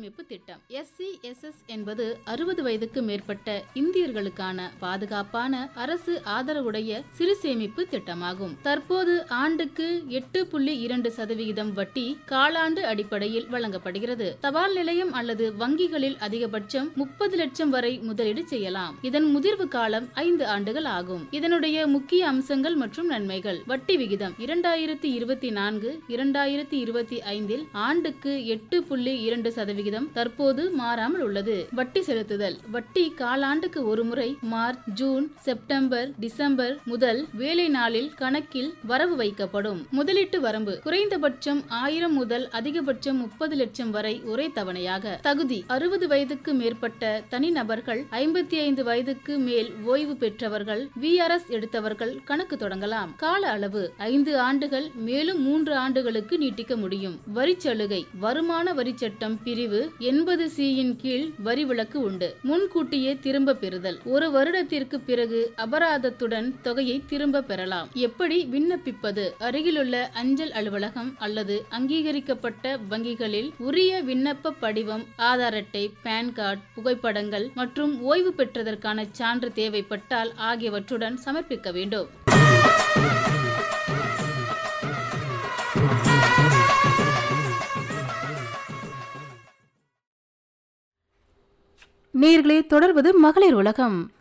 சேமிப்பு திட்டம். SCSS என்பது 60 வயதுக்கு மேற்பட்ட இந்தியர்களுக்கான பாதுகாப்பான அரசு ஆதரவுடைய சிறு சேமிப்பு திட்டமாகும். தற்போது ஆண்டுக்கு 8.2% வட்டி காலாண்டு அடிப்படையில் வழங்கப்படுகிறது. தபால் நிலையம் அல்லது வங்கிகளில் அதிகபட்சம் 30 லட்சம் வரை முதலீடு செய்யலாம். இதன் முதிர்வு காலம் 5 ஆண்டுகள் ஆகும். இதனுடைய முக்கிய அம்சங்கள் மற்றும் நன்மைகள். வட்டி விகிதம் 2024-2025 ஆண்டுக்கு 8.2% தற்போது மாறாமல் உள்ளது. வட்டி செலுத்துதல். வட்டி காலாண்டுக்கு ஒரு முறை மார்ச், ஜூன், செப்டம்பர், டிசம்பர் முதல் வேலை நாளில் கணக்கில் வரவு வைக்கப்படும். முதலீட்டு வரம்பு குறைந்தபட்சம் 1000 முதல் அதிகபட்சம் 30 லட்சம் வரை ஒரே தவணையாக. தகுதி 60 வயதுக்கு மேற்பட்ட தனிநபர்கள், 55 வயதுக்கு மேல் ஓய்வு பெற்றவர்கள், VRS எடுத்தவர்கள் கணக்கு தொடங்கலாம். கால அளவு 5 ஆண்டுகள், மேலும் 3 ஆண்டுகளுக்கு நீட்டிக்க முடியும். வரிச்சலுகை வருமான வரி சட்டம் பிரிவு 80C கீழ் வரி விலக்கு உண்டு. முன்கூட்டியே திரும்ப பெறுதல். ஒரு வருடத்திற்கு பிறகு அபராதத்துடன் தொகையை திரும்ப பெறலாம். எப்படி விண்ணப்பிப்பது? அருகிலுள்ள அஞ்சல் அலுவலகம் அல்லது அங்கீகரிக்கப்பட்ட வங்கிகளில் உரிய விண்ணப்ப படிவம், ஆதார் அட்டை, பான் கார்டு, புகைப்படங்கள் மற்றும் ஓய்வு பெற்றதற்கான சான்று தேவைப்பட்டால் ஆகியவற்றுடன் சமர்ப்பிக்க வேண்டும். நேயர்களே, தொடர்வது மகளிர் உலகம்.